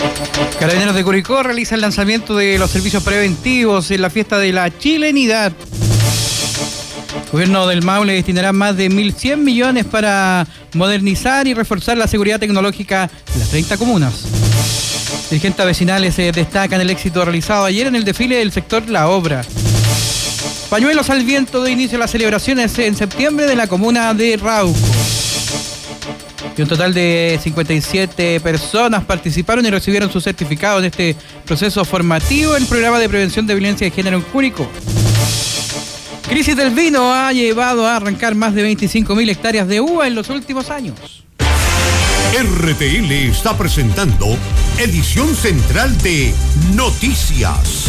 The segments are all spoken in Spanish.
Carabineros de Curicó realiza el lanzamiento de los servicios preventivos en la fiesta de la chilenidad. El gobierno del Maule destinará más de 1.100 millones para modernizar y reforzar la seguridad tecnológica en las 30 comunas. Dirigentes vecinales destacan el éxito realizado ayer en el desfile del sector La Obra. Pañuelos al viento de inicio de las celebraciones en septiembre de la comuna de Rauco. Y un total de 57 personas participaron y recibieron su certificado en este proceso formativo en el programa de prevención de violencia de género en Curicó. Crisis del vino ha llevado a arrancar más de 25.000 hectáreas de uva en los últimos años. RTL está presentando edición central de Noticias.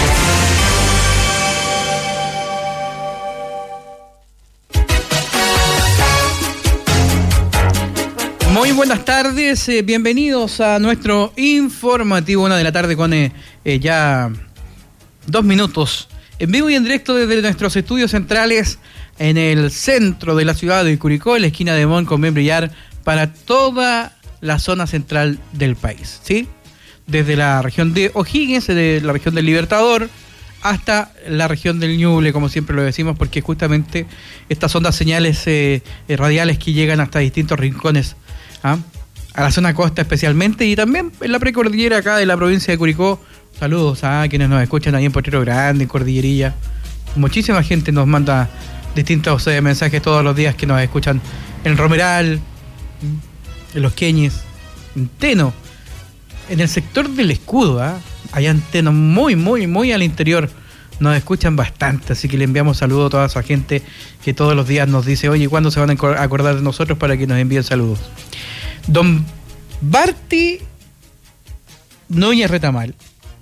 Muy buenas tardes, bienvenidos a nuestro informativo 1 de la tarde con ya 2 minutos. En vivo y en directo desde nuestros estudios centrales en el centro de la ciudad de Curicó, en la esquina de Mon con Brillar, para toda la zona central del país, ¿sí? Desde la región de O'Higgins, de la región del Libertador, hasta la región del Ñuble, como siempre lo decimos, porque justamente estas son las señales radiales que llegan hasta distintos rincones, a la zona costa especialmente, y también en la precordillera acá de la provincia de Curicó. Saludos a quienes nos escuchan ahí en Potrero Grande, en Cordillerilla. Muchísima gente nos manda distintos mensajes todos los días que nos escuchan en Romeral, en Los Queñes, en Teno, en el sector del Escudo, allá en Teno, muy al interior. Nos escuchan bastante, así que le enviamos saludos a toda esa gente que todos los días nos dice, oye, ¿cuándo se van a acordar de nosotros para que nos envíen saludos? Don Barty Núñez Retamal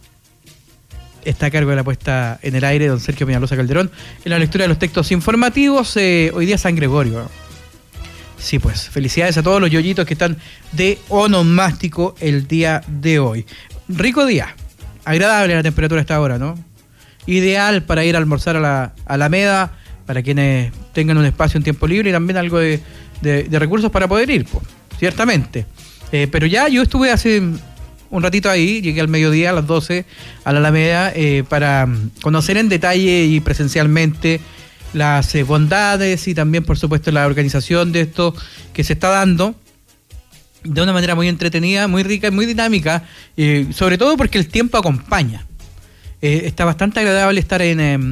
está a cargo de la puesta en el aire, don Sergio Peñalosa Calderón, en la lectura de los textos informativos. Hoy día San Gregorio. Sí, pues, felicidades a todos los yoyitos que están de onomástico el día de hoy. Rico día, agradable la temperatura a esta hora, ¿no? Ideal para ir a almorzar a la Alameda, para quienes tengan un espacio en tiempo libre y también algo de recursos para poder ir, pues, ciertamente. Pero ya yo estuve hace un ratito ahí, llegué al mediodía a las 12 a la Alameda para conocer en detalle y presencialmente las bondades y también, por supuesto, la organización de esto que se está dando de una manera muy entretenida, muy rica y muy dinámica, sobre todo porque el tiempo acompaña. Está bastante agradable estar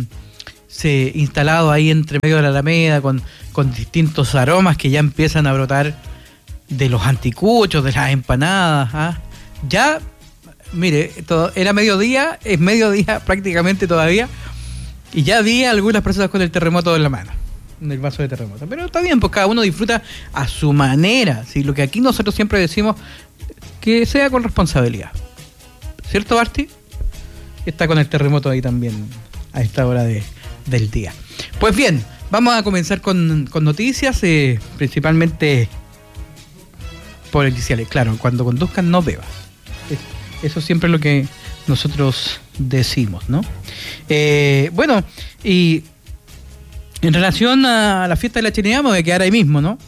instalado ahí entre medio de la Alameda con distintos aromas que ya empiezan a brotar de los anticuchos, de las empanadas. Ya, mire, era mediodía, es mediodía prácticamente todavía, y ya vi a algunas personas con el terremoto en la mano, en el vaso de terremoto. Pero está bien, pues cada uno disfruta a su manera, ¿sí? Lo que aquí nosotros siempre decimos, que sea con responsabilidad. ¿Cierto, Barty? Está con el terremoto ahí también a esta hora del día. Pues bien, vamos a comenzar con noticias, principalmente policiales. Claro, cuando conduzcan no bebas. Eso siempre es lo que nosotros decimos, ¿no? Bueno, y en relación a la fiesta de la chilenidad, me voy a quedar ahí mismo, ¿no?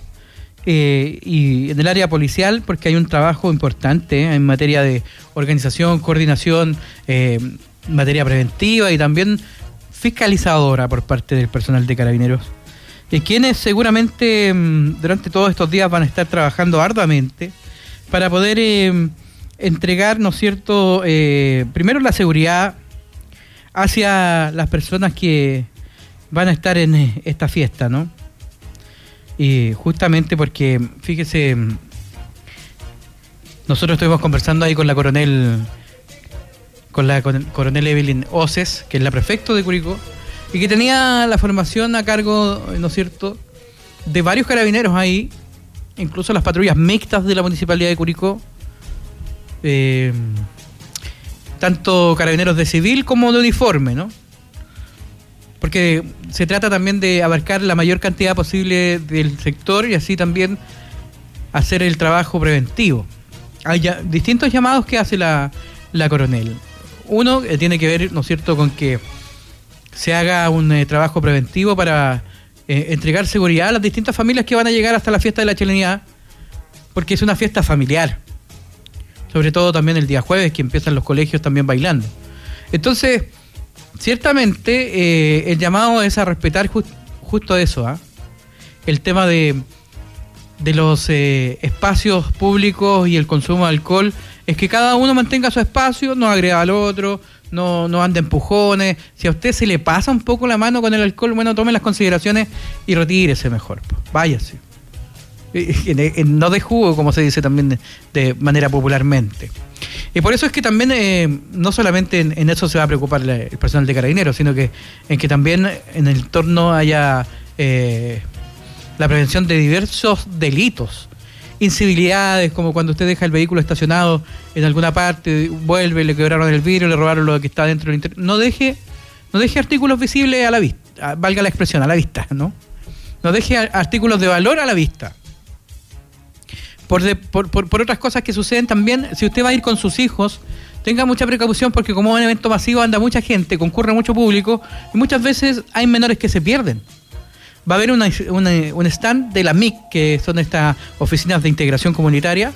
Y en el área policial, porque hay un trabajo importante en materia de organización, coordinación, materia preventiva y también fiscalizadora por parte del personal de Carabineros, quienes seguramente durante todos estos días van a estar trabajando arduamente para poder entregar, ¿no es cierto?, primero la seguridad hacia las personas que van a estar en esta fiesta, ¿no? Y justamente porque, fíjese, nosotros estuvimos conversando ahí con la coronel Evelyn Oces, que es la prefecto de Curicó, y que tenía la formación a cargo, ¿no es cierto?, de varios carabineros ahí, incluso las patrullas mixtas de la Municipalidad de Curicó, tanto carabineros de civil como de uniforme, ¿no? Porque se trata también de abarcar la mayor cantidad posible del sector y así también hacer el trabajo preventivo. Hay distintos llamados que hace la coronel. Uno tiene que ver, ¿no es cierto?, con que se haga un trabajo preventivo para entregar seguridad a las distintas familias que van a llegar hasta la fiesta de la chilenidad, porque es una fiesta familiar. sobre todo también el día jueves, que empiezan los colegios también bailando. Entonces, ciertamente el llamado es a respetar justo eso, el tema de los espacios públicos y el consumo de alcohol, es que cada uno mantenga su espacio, no agrega al otro, no ande empujones. Si a usted se le pasa un poco la mano con el alcohol, bueno, tome las consideraciones y retírese mejor, váyase. No de jugo, como se dice también de manera popularmente. Y por eso es que también no solamente en eso se va a preocupar el personal de Carabineros, sino que en que también en el entorno haya la prevención de diversos delitos, incivilidades, como cuando usted deja el vehículo estacionado en alguna parte, vuelve, le quebraron el vidrio, le robaron lo que está dentro del interior. No deje artículos visibles a la vista, valga la expresión, a la vista, ¿no? No deje artículos de valor a la vista. Por otras cosas que suceden también, si usted va a ir con sus hijos, tenga mucha precaución, porque como es un evento masivo anda mucha gente, concurre mucho público, y muchas veces hay menores que se pierden. Va a haber un stand de la MIC, que son estas oficinas de integración comunitaria,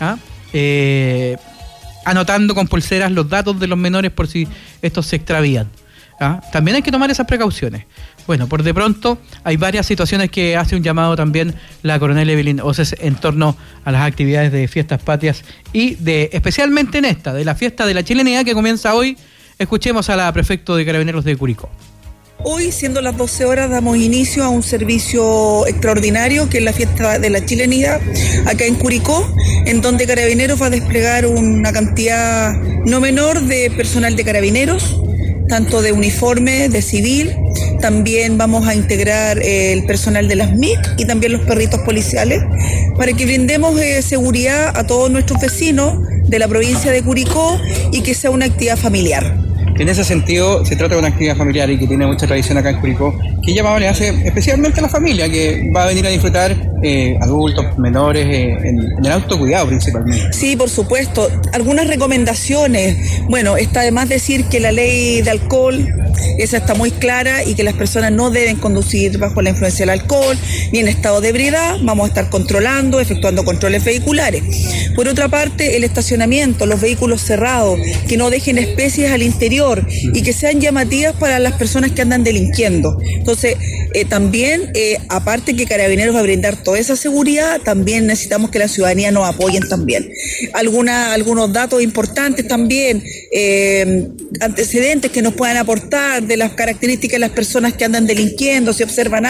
anotando con pulseras los datos de los menores por si estos se extravían. También hay que tomar esas precauciones. Bueno, por de pronto hay varias situaciones que hace un llamado también la coronel Evelyn Oces en torno a las actividades de fiestas patrias y especialmente en esta, de la fiesta de la chilenidad que comienza hoy. Escuchemos a la prefecto de Carabineros de Curicó. Hoy, siendo las 12 horas, damos inicio a un servicio extraordinario que es la fiesta de la chilenidad acá en Curicó, en donde Carabineros va a desplegar una cantidad no menor de personal de Carabineros, tanto de uniforme, de civil. También vamos a integrar el personal de las MIC y también los perritos policiales para que brindemos seguridad a todos nuestros vecinos de la provincia de Curicó y que sea una actividad familiar. En ese sentido, se trata de una actividad familiar y que tiene mucha tradición acá en Curicó. ¿Qué llamado le hace especialmente a la familia que va a venir a disfrutar, adultos, menores, en el autocuidado principalmente? Sí, por supuesto. Algunas recomendaciones. Bueno, está de más decir que la ley de alcohol, esa está muy clara, y que las personas no deben conducir bajo la influencia del alcohol ni en estado de ebriedad. Vamos a estar controlando, efectuando controles vehiculares. Por otra parte, el estacionamiento, los vehículos cerrados, que no dejen especies al interior y que sean llamativas para las personas que andan delinquiendo. Entonces, también, aparte que Carabineros va a brindar toda esa seguridad, también necesitamos que la ciudadanía nos apoyen también. Algunos datos importantes también, antecedentes que nos puedan aportar de las características de las personas que andan delinquiendo, si observan